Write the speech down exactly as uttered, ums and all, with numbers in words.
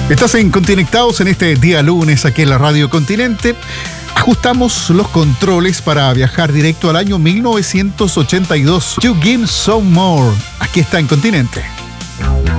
Estás en Continectados en este día lunes aquí en la Radio Continente. Ajustamos los controles para viajar directo al año mil novecientos ochenta y dos. You Give Some More. Aquí está en Continente.